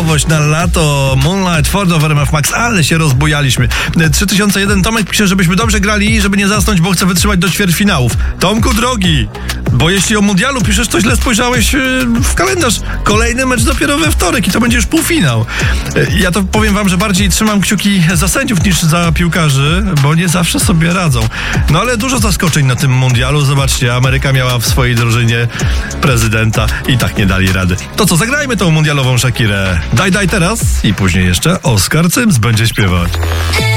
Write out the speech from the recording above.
nowość na lato. Moonlight, Ford of RMF Max, ale się rozbujaliśmy. 3001 Tomek pisze, żebyśmy dobrze grali i żeby nie zasnąć, bo chce wytrzymać do ćwierćfinałów. Tomku drogi, bo jeśli o mundialu piszesz, to źle spojrzałeś w kalendarz. Kolejny mecz dopiero we wtorek i to będzie już półfinał. Ja to powiem wam, że bardziej trzymam kciuki za sędziów niż za piłkarzy, bo nie zawsze sobie radzą. No ale dużo zaskoczeń na tym mundialu. Zobaczcie, Ameryka miała w swojej drużynie prezydenta i tak nie dali rady. To co, zagrajmy tą mundialową Shakirę. Daj teraz i później jeszcze Oskar Cyms będzie śpiewać.